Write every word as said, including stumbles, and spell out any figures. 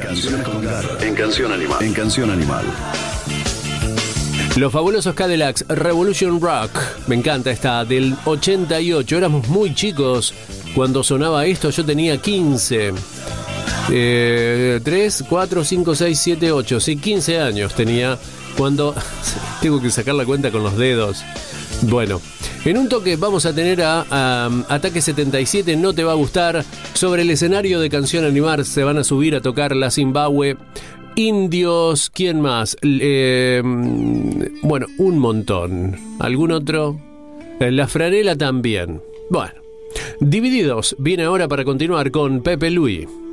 Canciones con garra. En Canción Animal. En Canción Animal. Los Fabulosos Cadillacs, Revolution Rock. Me encanta esta, del ochenta y ocho. Éramos muy chicos cuando sonaba esto. Yo tenía quince. Eh, tres, cuatro, cinco, seis, siete, ocho. Sí, quince años tenía cuando... Tengo que sacar la cuenta con los dedos. Bueno, en un toque vamos a tener a, a Ataque setenta y siete, No Te Va a Gustar. Sobre el escenario de Canción Animal se van a subir a tocar La Zimbabue, Indios, ¿quién más? Eh, bueno, un montón. ¿Algún otro? La Franela también. Bueno, Divididos viene ahora para continuar con Pepe Luis.